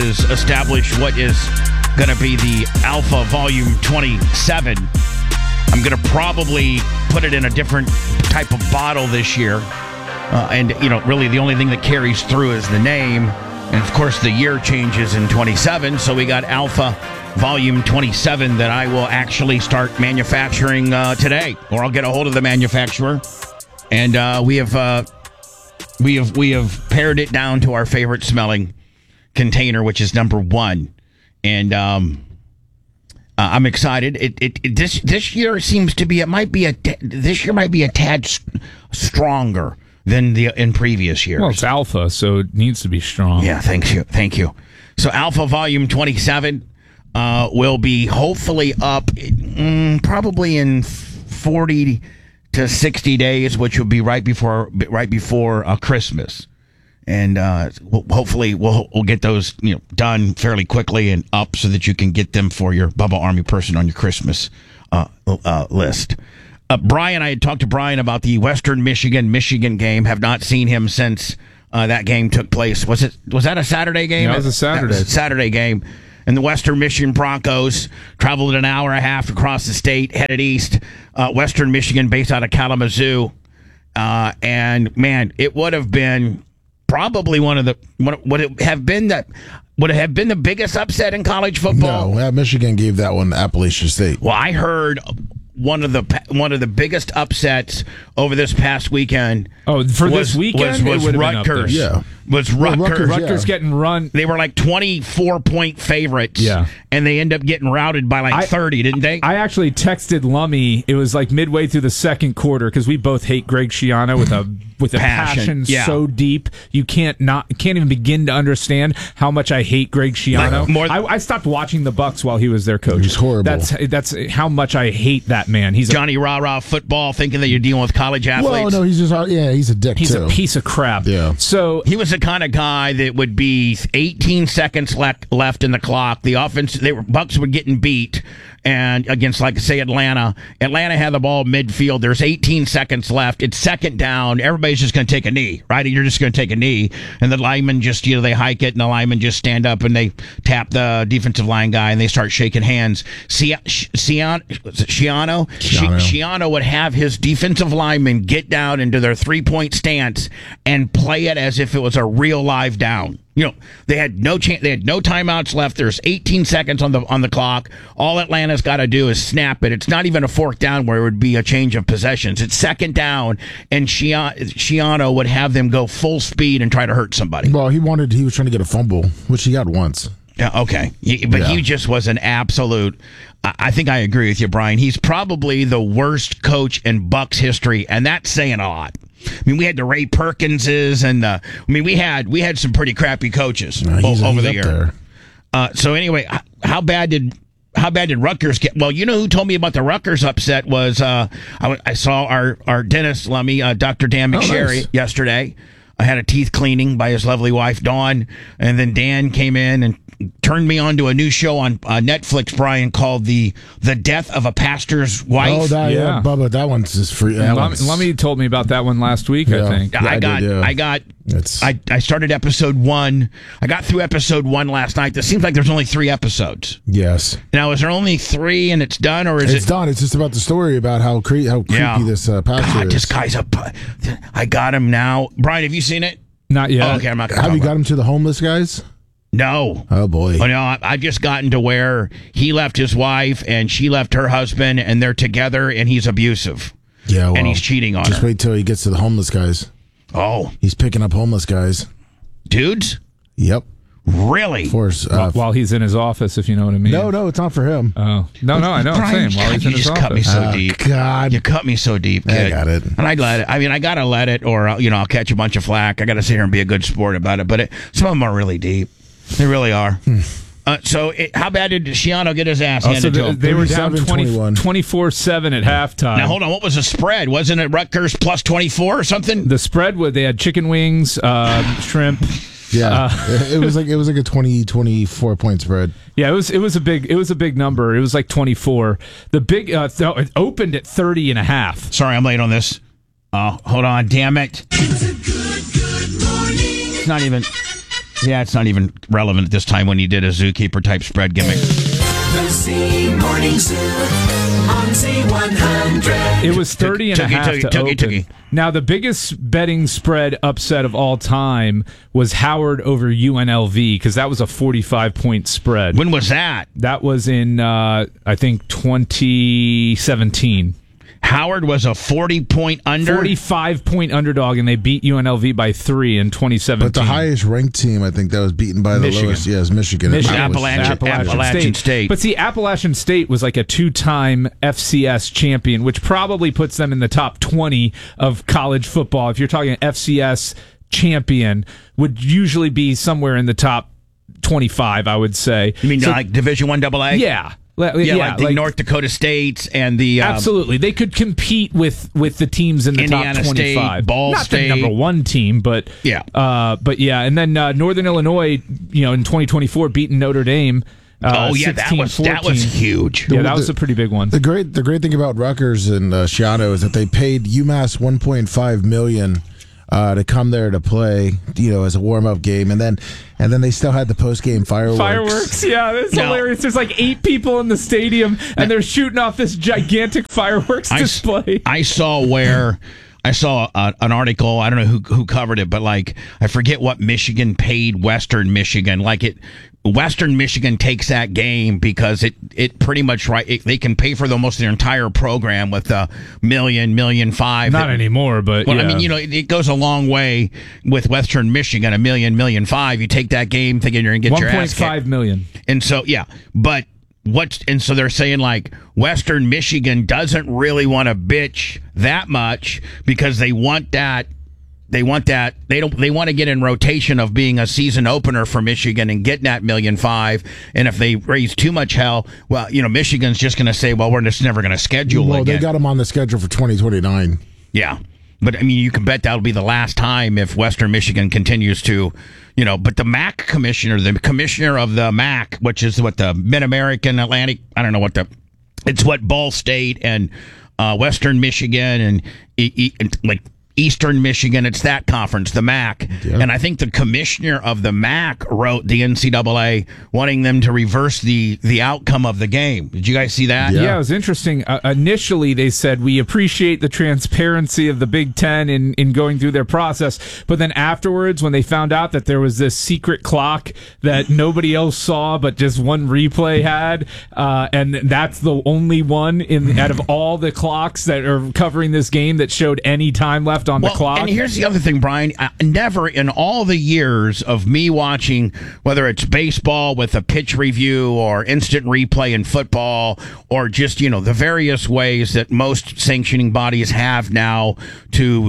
establish what is going to be the Alpha Volume 27. I'm going to probably put it in a different type of bottle this year. And, really the only thing that carries through is the name. And, of course, the year changes in 27. So we got Alpha Volume 27 that I will actually start manufacturing today. Or I'll get a hold of the manufacturer. And we have pared it down to our favorite smelling container, which is number 1. And I'm excited. This year seems to be, this year might be a tad stronger than in previous years. Well, it's Alpha, so it needs to be strong. Yeah, thank you. So Alpha Volume 27 will be hopefully up probably in 40 to 60 days, which will be right before Christmas. And hopefully we'll get those done fairly quickly and up so that you can get them for your Bubba Army person on your Christmas list. Brian, I had talked to Brian about the Western Michigan game. Have not seen him since that game took place. Was that a Saturday game? Yeah, it was a Saturday. That was a Saturday game. And the Western Michigan Broncos traveled an hour and a half across the state, headed east. Western Michigan, based out of Kalamazoo. And man, it would have been probably would it have been the biggest upset in college football? No, Michigan gave that one to Appalachian State. Well, I heard one of the biggest upsets over this past weekend. Oh, this weekend was Rutgers. Yeah, was Rutgers. Rutgers getting run. They were like 24-point favorites. Yeah, and they end up getting routed by 30, didn't they? I actually texted Lummy. It was like midway through the second quarter because we both hate Greg Schiano with a passion so deep you can't even begin to understand how much I hate Greg Schiano. I stopped watching the Bucks while he was their coach. He's horrible. That's how much I hate that man. He's Johnny Rah-Rah football, thinking that you're dealing with college athletes. Well, no, he's just he's a dick. He's a piece of crap. Yeah. So he was the kind of guy that would be 18 seconds left in the clock. The offense, Bucks were getting beat, and against, like, say, Atlanta had the ball midfield. There's 18 seconds left. It's second down. Everybody's just going to take a knee, right? You're just going to take a knee, and the linemen just, they hike it, and the linemen just stand up and they tap the defensive line guy, and they start shaking hands. Schiano would have his defensive linemen get down into their 3-point stance and play it as if it was a real live down. They had no chance. They had no timeouts left. There's 18 seconds on the clock. All Atlanta's got to do is snap it. It's not even a fourth down where it would be a change of possessions. It's second down, and Schiano would have them go full speed and try to hurt somebody. Well, he was trying to get a fumble, which he got once. Yeah, okay. But he just was an absolute... I think I agree with you, Brian. He's probably the worst coach in Bucks history, and that's saying a lot. I mean, we had the Ray Perkinses, and we had some pretty crappy coaches over the year. So anyway, how bad did Rutgers get? Well, who told me about the Rutgers upset was I saw our dentist, Lummy, Dr. Dan McSherry, yesterday. I had a teeth cleaning by his lovely wife, Dawn, and then Dan came in and turned me on to a new show on Netflix, Brian, called The Death of a Pastor's Wife. Oh, Bubba, that one's just free. Lummy told me about that one last week, I think. I started episode 1. I got through episode 1 last night. It seems like there's only 3 episodes. Yes. Now, is there only 3 and it's done, or is it? It's done. It's just about the story about how creepy this pastor is. This guy's I got him now. Brian, have you seen it? Not yet. Oh, okay, I'm not going to. Have you got him to the homeless guys? No. Oh, boy. Oh, no, I've just gotten to where he left his wife and she left her husband, and they're together, and he's abusive. Yeah, well, and he's cheating on her. Just wait till he gets to the homeless guys. Oh. He's picking up homeless guys. Dudes? Yep. Really? Of course. While he's in his office, if you know what I mean. No, it's not for him. Oh. No, I know. Brian, I'm saying while he's in his office. Cut me so deep. God. You cut me so deep, kid. I got it. And I'd let it. I mean, I got to let it, or, I'll catch a bunch of flack. I got to sit here and be a good sport about it. But some of them are really deep. They really are. How bad did Schiano get his ass handed to him? They were down 24-7 at halftime. Now, hold on. What was the spread? Wasn't it Rutgers plus 24 or something? The spread they had chicken wings, shrimp. Yeah, it was like a 24 point spread. Yeah, it was a big number. It was like 24. The big it opened at 30.5. Sorry, I'm late on this. Hold on, damn it. It's a good morning. It's not even. Yeah, it's not even relevant at this time when he did a zookeeper type spread gimmick. The Z Morning Zoo on Z100. It was 30 and a half to open. Now, the biggest betting spread upset of all time was Howard over UNLV, because that was a 45-point spread. When was that? That was in, I think, 2017. Howard was a 40-point under? 45-point underdog, and they beat UNLV by 3 in 2017. But the highest ranked team, I think, that was beaten by the lowest. Yes, Michigan. Appalachian State. But see, Appalachian State was like a 2-time FCS champion, which probably puts them in the top 20 of college football. If you're talking FCS champion, would usually be somewhere in the top 25, I would say. You mean like Division I AA? Yeah. Like the North Dakota States and the absolutely, they could compete with the teams in the Indiana top 25. State, Ball Not State, the number one team, but yeah, and then Northern Illinois, in 2024, beating Notre Dame. That was huge. Yeah, that was a pretty big one. The great thing about Rutgers and Schiano is that they paid UMass $1.5 million to come there to play, as a warm-up game, and then they still had the post-game fireworks. Yeah, that's hilarious. There's like 8 people in the stadium, and they're shooting off this gigantic fireworks display. I saw an article. I don't know who covered it, but I forget what Michigan paid Western Michigan. Western Michigan takes that game because it pretty much they can pay for almost their entire program with $1 million, $1.5 million. Not anymore, but well, yeah. I mean, it goes a long way with Western Michigan. $1 million, $1.5 million. You take that game thinking you're gonna get your ass kicked. $1.5 million. And so so they're saying Western Michigan doesn't really want to bitch that much because they want that. They want to get in rotation of being a season opener for Michigan and getting that $1.5 million. And if they raise too much hell, well, Michigan's just going to say, well, we're just never going to schedule again. Well, they got them on the schedule for 2029. Yeah. But, I mean, you can bet that'll be the last time if Western Michigan continues to, but the MAC commissioner of the MAC, which is what the Mid-American Atlantic, I don't know it's what Ball State and Western Michigan and Eastern Michigan, it's that conference, the MAC. Yeah. And I think the commissioner of the MAC wrote the NCAA wanting them to reverse the outcome of the game. Did you guys see that? Yeah, it was interesting. Initially, they said, we appreciate the transparency of the Big Ten in going through their process. But then afterwards, when they found out that there was this secret clock that nobody else saw, but just one replay had, and that's the only one out of all the clocks that are covering this game that showed any time left on the clock. And here's the other thing, Brian. Never in all the years of me watching, whether it's baseball with a pitch review or instant replay in football, or just the various ways that most sanctioning bodies have now to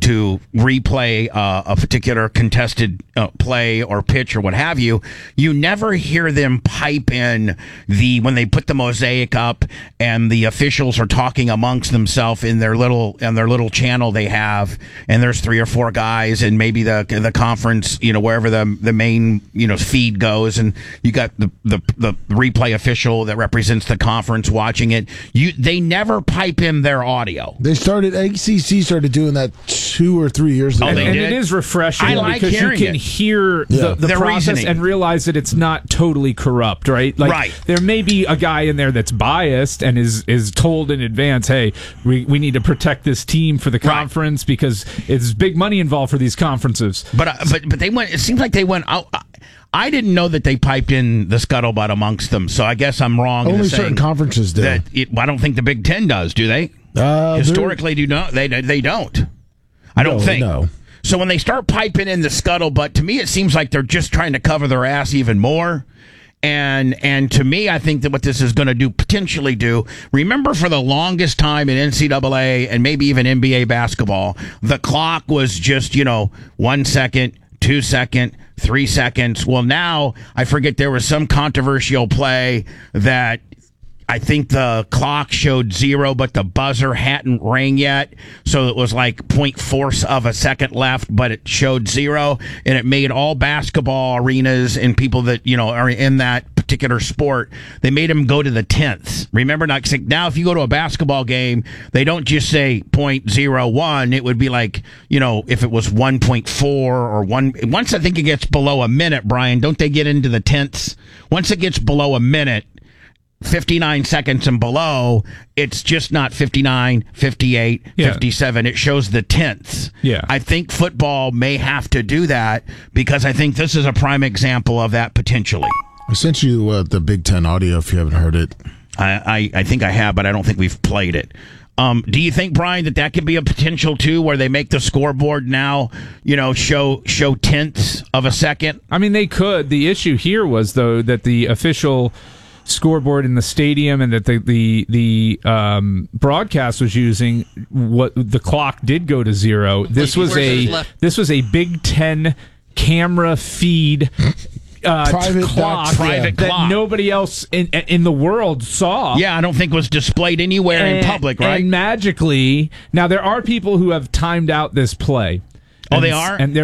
replay a particular contested play or pitch or what have you, you never hear them pipe in when they put the mosaic up and the officials are talking amongst themselves in their little channel they have. And there's 3 or 4 guys, and maybe the conference, wherever the main feed goes, and you got the replay official that represents the conference watching it. They never pipe in their audio. ACC started doing that 2 or 3 years ago. And it is refreshing because you can hear the process reasoning and realize that it's not totally corrupt, right? Right. There may be a guy in there that's biased and is told in advance, hey, we need to protect this team for the conference because it's big money involved for these conferences. But they went. It seems like they went out. I didn't know that they piped in the scuttlebutt amongst them, so I guess I'm wrong. Only certain conferences do. I don't think the Big Ten does. Do they? Historically, do not. They don't. I don't think. No. So when they start piping in the scuttlebutt, to me it seems like they're just trying to cover their ass even more. And to me, I think that what this is going to potentially do, remember for the longest time in NCAA and maybe even NBA basketball, the clock was just, 1 second, 2 seconds, 3 seconds. Well, now I forget there was some controversial play that I think the clock showed 0, but the buzzer hadn't rang yet. So it was like 0.4 of a second left, but it showed 0. And it made all basketball arenas and people that, are in that particular sport, they made them go to the tenths. Remember, now if you go to a basketball game, they don't just say 0.01. It would be like, if it was 1.4 or 1. Once I think it gets below a minute, Brian, don't they get into the tenths? Once it gets below a minute, 59 seconds and below, it's just not 59, 58, 57. It shows the tenths. Yeah. I think football may have to do that because I think this is a prime example of that potentially. I sent you the Big Ten audio if you haven't heard it. I think I have, but I don't think we've played it. Do you think, Brian, that could be a potential too, where they make the scoreboard now, show tenths of a second? I mean, they could. The issue here was, though, that the official scoreboard in the stadium and that the broadcast was using, what the clock did go to 0. This was a Big Ten camera feed private clock that nobody else in the world saw. Yeah, I don't think was displayed anywhere in public, right? And magically, now there are people who have timed out this play. Oh, they are? And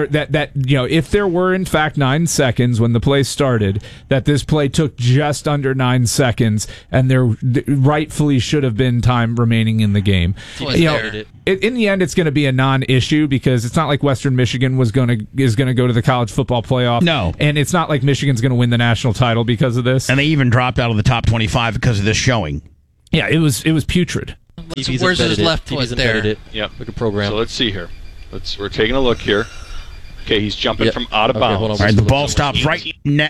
if there were in fact 9 seconds when the play started, that this play took just under 9 seconds, and there rightfully should have been time remaining in the game. In the end, it's going to be a non-issue because it's not like Western Michigan is going to go to the college football playoff. No, and it's not like Michigan's going to win the national title because of this. And they even dropped out of the top 25 because of this showing. Yeah, it was putrid. Where's his left foot there? Yep. Like a program. So let's see here. We're taking a look here. Okay, he's jumping from out of bounds. All right, the ball stops right.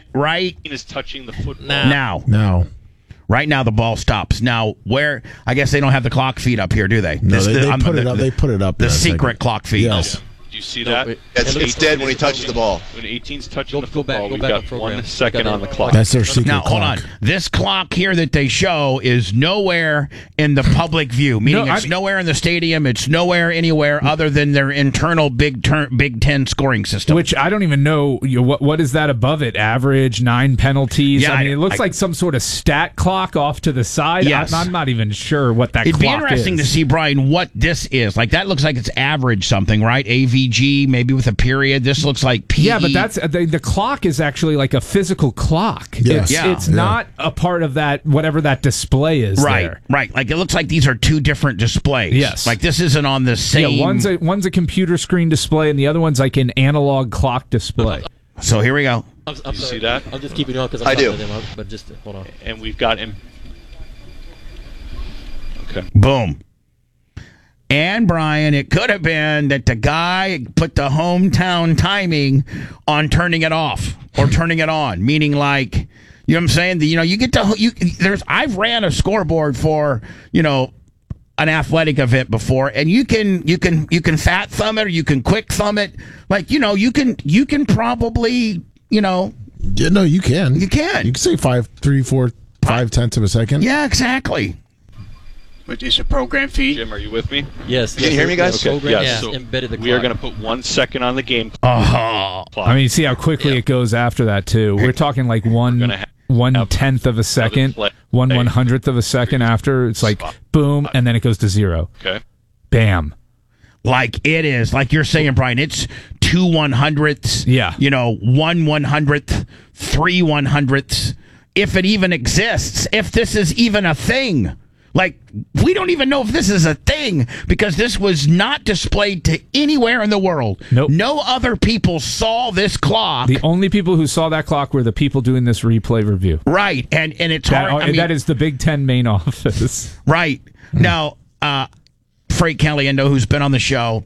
Is touching the football. Now. Right now, the ball stops. Now, where? I guess they don't have the clock feed up here, do they? No, they put it up. They put it up. The secret clock feed. Yes. Do you see that? It's dead when he touches the ball. When 18's touching the football, we've got 1 second on the clock. That's their secret Now, clock. hold on. This clock here that they show is nowhere in the public view, meaning it's nowhere in the stadium. It's nowhere anywhere other than their internal Big Ten scoring system. Which I don't even know, what is that above it? Average, 9 penalties? Yeah, I mean, it looks like some sort of stat clock off to the side. Yes. I'm not even sure what that It'd clock is. It'd be interesting to see, Brian, what this is. Like, that looks like it's average something, right? AVG, maybe with a period. This looks like PE. Yeah, but that's the clock is actually like a physical clock. Yes. It's not a part of that, whatever that display is. Right. Like, it looks like these are two different displays. Yes. Like, this isn't on the same. Yeah, one's a computer screen display and the other one's like an analog clock display. So here we go. I'm you see that? I'm just keeping you on because I do. But just hold on. And we've got him. Okay. Boom. And, Brian, it could have been that the guy put the hometown timing on turning it off or turning it on, meaning like, you know what I'm saying? You get to, I've ran a scoreboard for, an athletic event before, and you can fat thumb it or you can quick thumb it. Like, you can probably, Yeah, no, you can. You can. You can say 5, 3, 4, 5 tenths of a second. Yeah, exactly. But is a program feed? Jim, are you with me? Yes. Can you hear me, guys? Okay. Yes. So embedded the we are clock. going to put 1 second on the game clock. I mean, see how quickly it goes after that too. We're talking like one tenth of a second, 1/100th of a second after. It's like boom, and then it goes to 0. Okay. Bam. Like it is, like you're saying, Brian, it's 2 100ths. Yeah. 1 100th, 3 100ths. If it even exists, if this is even a thing. Like, we don't even know if this is a thing because this was not displayed to anywhere in the world. Nope. No other people saw this clock. The only people who saw that clock were the people doing this replay review. Right. And it's hard. That is the Big Ten main office. Right. Now, Frank Caliendo, who's been on the show,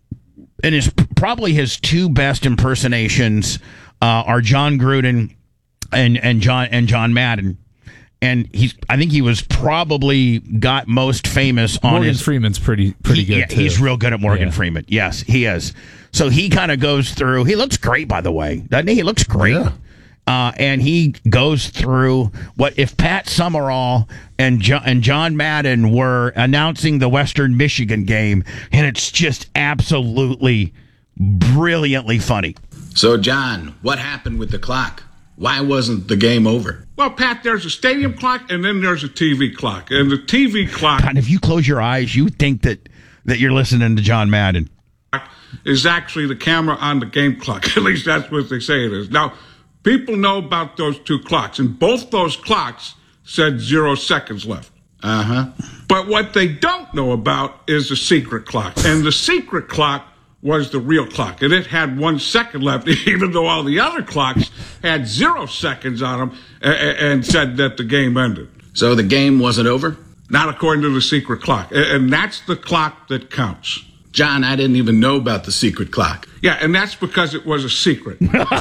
and probably his 2 best impersonations are John Gruden and John Madden. And I think he was probably got most famous on Morgan Freeman's pretty good yeah, too. He's real good at Morgan Freeman. Yes, he is. So he kind of goes through. He looks great, by the way, doesn't he? He looks great. Yeah. And he goes through what if Pat Summerall and John Madden were announcing the Western Michigan game, and it's just absolutely brilliantly funny. So, John, what happened with the clock? Why wasn't the game over? Well, Pat, there's a stadium clock and then there's a TV clock. And the TV clock... God, if you close your eyes, you think that you're listening to John Madden. ...is actually the camera on the game clock. At least that's what they say it is. Now, People know about those two clocks, and both those clocks said 0 seconds left. Uh-huh. But what they don't know about is the secret clock. And the secret clock was the real clock. And it had 1 second left, even though all the other clocks had 0 seconds on them and said that the game ended. So the game wasn't over? Not according to the secret clock. And that's the clock that counts. John, I didn't even know about the secret clock. Yeah, and that's because it was a secret.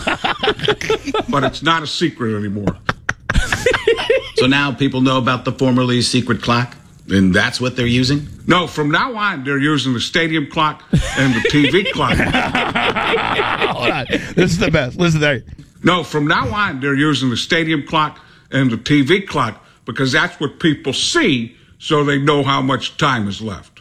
But it's not a secret anymore. So now people know about the formerly secret clock? And that's what they're using? No, from now on, they're using the stadium clock and the TV clock. Hold on. This is the best. Listen there. No, from now on, they're using the stadium clock and the TV clock because that's what people see so they know how much time is left.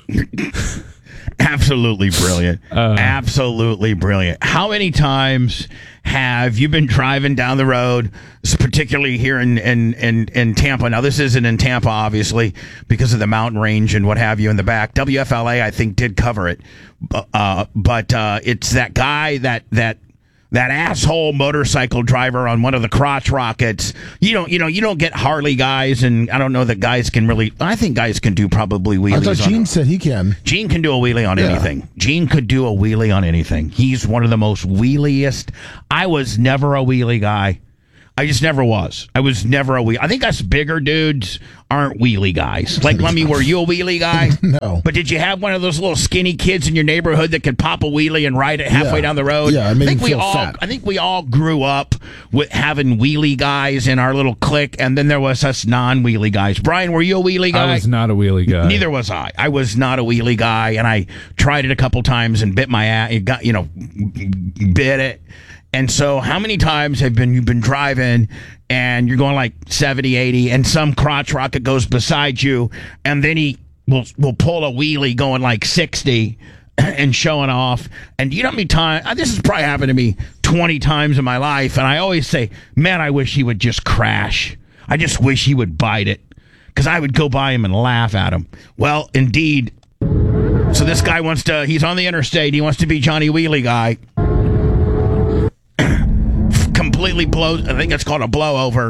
Absolutely brilliant. Absolutely brilliant. How many times have you been driving down the road, particularly here in Tampa? Now, this isn't in Tampa, obviously, because of the mountain range and what have you in the back. WFLA, I think, did cover it. But it's that guy, that asshole motorcycle driver on one of the crotch rockets. You don't get Harley guys, and I don't know that guys can really. I think guys can do probably wheelies. I thought Gene said he can. Gene can do a wheelie on anything. Gene could do a wheelie on anything. He's one of the most wheeliest. I was never a wheelie guy. I just never was. I was never a wheelie. I think us bigger dudes aren't wheelie guys. Like, Lemmy, were you a wheelie guy? No. But did you have one of those little skinny kids in your neighborhood that could pop a wheelie and ride it halfway down the road? Yeah, I think we all grew up with having wheelie guys in our little clique, and then there was us non-wheelie guys. Brian, were you a wheelie guy? I was not a wheelie guy. Neither was I. I was not a wheelie guy, and I tried it a couple times and bit my ass. Bit it. And so how many times you've been driving and you're going like 70, 80, and some crotch rocket goes beside you, and then he will pull a wheelie going like 60 and showing off. And you know how many times, this has probably happened to me 20 times in my life, and I always say, man, I wish he would just crash. I just wish he would bite it, because I would go by him and laugh at him. Well, indeed. So this guy he's on the interstate, he wants to be Johnny Wheelie Guy. Completely blows. I think it's called a blowover.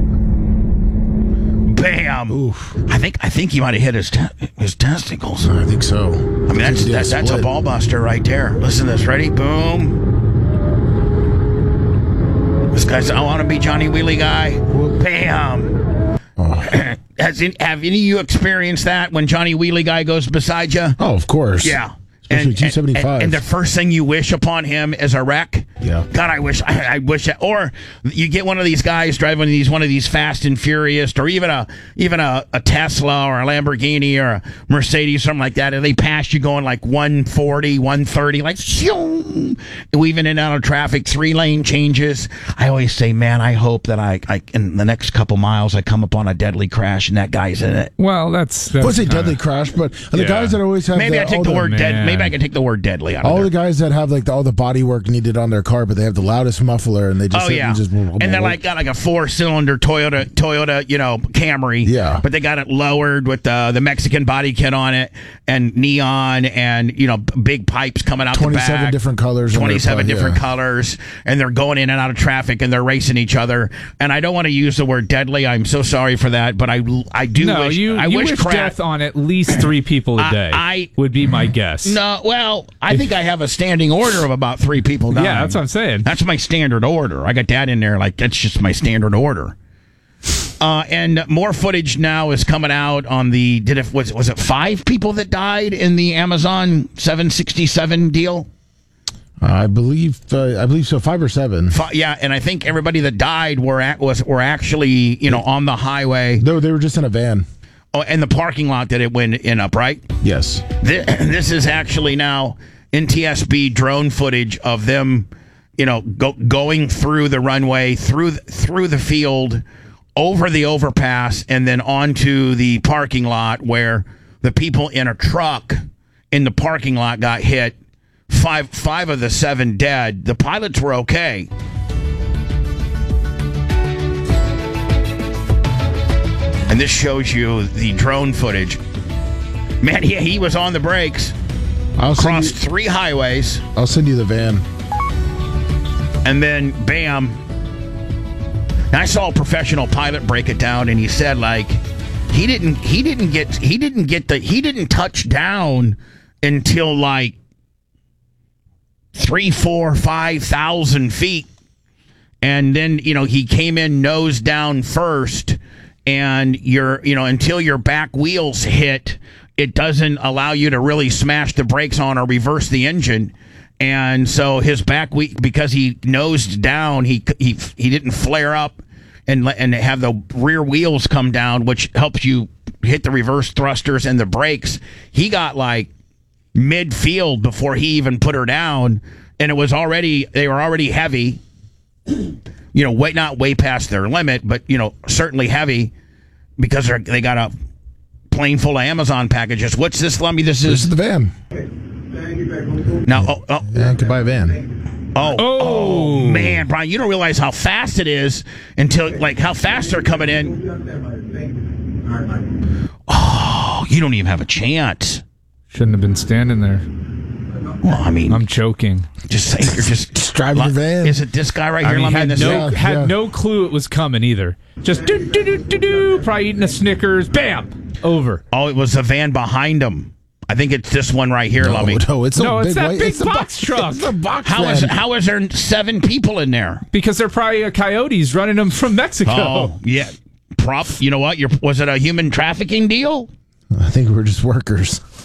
Bam! Oof. I think he might have hit his testicles. I think so. I mean, that's a ball buster right there. Listen to this. Ready? Boom! This guy said, "I want to be Johnny Wheelie Guy." Bam! Oh. Have any of you experienced that when Johnny Wheelie Guy goes beside you? Oh, of course. Yeah. Especially 275. And the first thing you wish upon him is a wreck. Yeah. God, I wish. Or you get one of these guys driving one of these Fast and Furious, or even a Tesla or a Lamborghini or a Mercedes, something like that, and they pass you going like 140, 130, like shoom, weaving in and out of traffic, 3-lane changes. I always say, man, I hope that I in the next couple miles I come upon a deadly crash and that guy's in it. Well, that's I would say deadly crash, but the guys that always have maybe I take the word dead. Maybe I can take the word deadly out of all the guys that have all the body work needed on their car, but they have the loudest muffler, and they just and they're got like a 4-cylinder Toyota Camry, but they got it lowered with the Mexican body kit on it and neon and big pipes coming out 27 different colors, 27 different colors, and they're going in and out of traffic and they're racing each other. And I don't want to use the word deadly. I'm so sorry for that, but I do wish you wish death on at least 3 people a day. I would be my guess. No, well, I think I have a standing order of about 3 people dying. Yeah, that's what I'm saying. That's my standard order. I got that in there. Like, that's just my standard order. And more footage now is coming out on was it 5 people that died in the Amazon 767 deal? I believe so. 5 or 7. Yeah, and I think everybody that died were actually on the highway. No, they were just in a van. Oh, and the parking lot that it went in up, right? Yes. This is actually now NTSB drone footage of them, going through the runway, through the field, over the overpass, and then onto the parking lot where the people in a truck in the parking lot got hit. 5 of the 7 dead. The pilots were okay. And this shows you the drone footage. Man, he was on the brakes. Crossed 3 highways. I'll send you the van. And then, bam, Now, I saw a professional pilot break it down, and he said like he didn't touch down until like 3,000, 4,000, 5,000 feet, and then he came in nose down first, and until your back wheels hit, it doesn't allow you to really smash the brakes on or reverse the engine. And so his back wheel, because he nosed down, he didn't flare up and have the rear wheels come down, which helps you hit the reverse thrusters and the brakes. He got like midfield before he even put her down, and they were already heavy. Not way past their limit, but certainly heavy because they got a plane full of Amazon packages. What's this, Lummy? This is the van. Now, yeah, could buy a van. Oh, man, Brian, you don't realize how fast it is until, how fast they're coming in. Oh, you don't even have a chance. Shouldn't have been standing there. Well, I mean, I'm choking. Just saying, you're just driving your van. Is it this guy right here? Had no clue it was coming either. Just probably eating a Snickers. Bam, over. Oh, it was the van behind him. I think it's this one right here, Lummy. No, it's that big box truck. It's a box How is there 7 people in there? Because they're probably coyotes running them from Mexico. Oh, yeah. You know what? Was it a human trafficking deal? I think we were just workers.